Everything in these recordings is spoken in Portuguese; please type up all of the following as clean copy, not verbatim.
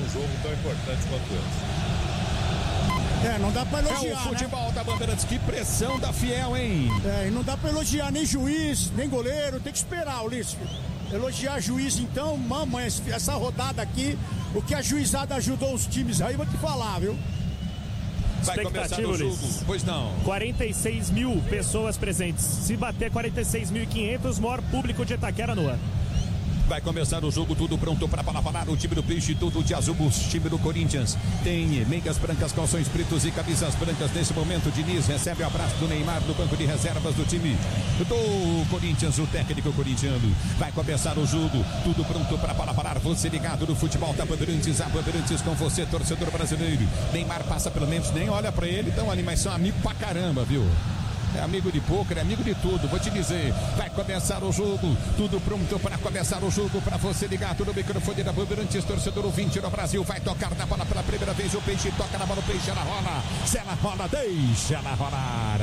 um jogo tão importante quanto esse. Não dá pra elogiar, o futebol da Bandeirantes, que pressão da Fiel, hein? E não dá pra elogiar nem juiz, nem goleiro, tem que esperar, Ulisses. Elogiar juiz, então, mamãe, essa rodada aqui, o que a juizada ajudou os times aí, vou te falar, viu? Vai começar o jogo, pois não. 46 mil pessoas presentes. Se bater 46.500, maior público de Itaquera no ano. Vai começar o jogo, tudo pronto para parar o time do Peixe, tudo de azul, o time do Corinthians. Tem meias brancas, calções pretos e camisas brancas. Nesse momento, Diniz recebe o abraço do Neymar no banco de reservas do time do Corinthians, o técnico corintiano. Vai começar o jogo, tudo pronto para parar. Você ligado no futebol da Bandeirantes, a Bandeirantes com você, torcedor brasileiro. Neymar passa pelo menos, nem olha para ele, então animais são amigos pra caramba, viu? É amigo de pôquer, é amigo de tudo, vou te dizer. Vai começar o jogo, tudo pronto para começar o jogo, para você ligado no microfone da Bandeirantes, torcedor ouvinte no Brasil. Vai tocar na bola pela primeira vez, o Peixe toca na bola, o Peixe, ela rola. Se ela rola, deixa ela rolar.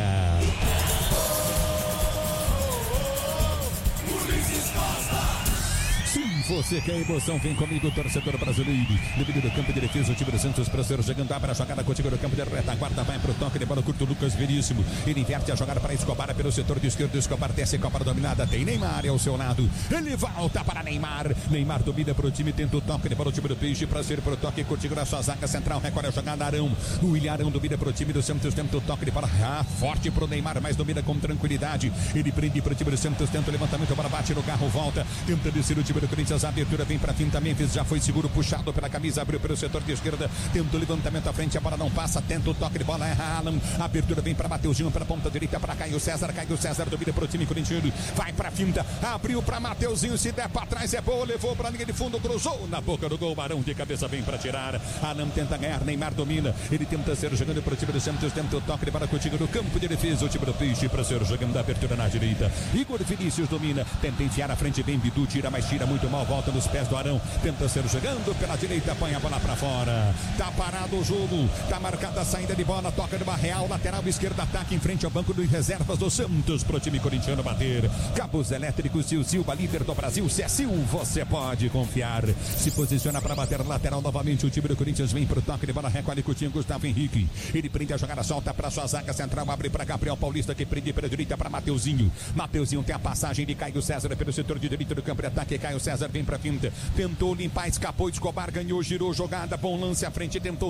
Sim, você quer emoção, vem comigo, torcedor brasileiro. Dividido do campo de defesa, o time do Santos para ser jogando, abre a jogada contigo no campo de retaguarda, vai pro toque de bola curto, Lucas Veríssimo. Ele inverte a jogada para Escobar pelo setor de esquerdo, Escobar desce, Copa dominada, tem Neymar ao seu lado. Ele volta para Neymar. Neymar domina pro time, tenta o toque de bola, o time do Peixe para ser pro toque contigo na sua zaga central, recolhe a jogada, Arão. O William Arão domina pro time do Santos, tenta o toque de bola, forte pro Neymar, mas domina com tranquilidade. Ele prende pro time do Santos, tenta o levantamento, a bola bate no carro, volta, tenta descer o time do Corinthians, a abertura vem pra finta, Memphis já foi seguro, puxado pela camisa, abriu pelo setor de esquerda, tenta o levantamento à frente, a bola não passa, tenta o toque de bola, erra Alan, a abertura vem pra Mateuzinho, pela ponta direita, pra Caio César domina pro time corintiano, vai pra finta, abriu pra Mateuzinho, se der pra trás é boa, levou pra linha de fundo, cruzou na boca do gol, Barão de cabeça vem pra tirar, Alan tenta ganhar, Neymar domina, ele tenta ser jogando pro time do Santos, tenta o toque de bola contigo no campo de defesa, o time do Peixe pra ser jogando da abertura na direita, Igor Vinícius domina, tenta enfiar a frente, vem Bidu, tira, mas tira muito mal, volta nos pés do Arão, tenta ser jogando pela direita, põe a bola pra fora, tá parado o jogo, tá marcada a saída de bola, toca de Barreal, lateral esquerda, ataque em frente ao banco de reservas do Santos pro time corintiano bater, cabos elétricos, Silva, líder do Brasil, se é Sil, você pode confiar, se posiciona pra bater lateral novamente, o time do Corinthians vem pro toque de bola, recolhe Coutinho, Gustavo Henrique, ele prende a jogada, solta pra sua zaga central, abre pra Gabriel Paulista, que prende pela direita pra Mateuzinho tem a passagem de Caio César pelo setor de direita do campo de ataque, Caio César vem pra finta, tentou limpar, escapou, Escobar ganhou, girou jogada, bom lance à frente, tentou